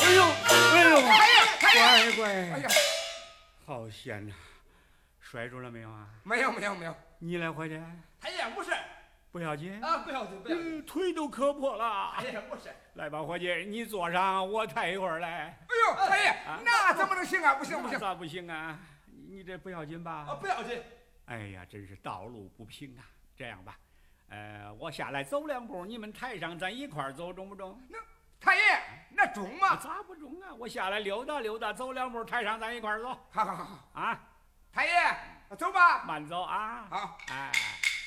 哎呦，哎呦， 太爷， 乖， 哎呀， 好险呐！摔着了没有啊？ 没有， 你来伙计， 太爷不是不要紧啊，不要紧， 腿都磕破了。 太爷不是。 来吧，伙计，你坐上，我抬一会儿来。 哎呦，太爷，那怎么能行啊？不行， 咋不行啊？你这不要紧吧？ 不要紧。 哎呀，真是道路不平啊！这样吧，我下来走2步，你们抬上，咱一块儿走，中不中？ 那太爷，那中吗？ 咋不中啊？我下来溜达溜达，走2步，抬上，咱一块儿走。 好啊！ 太爷，走吧。 慢走啊！ 好， 哎。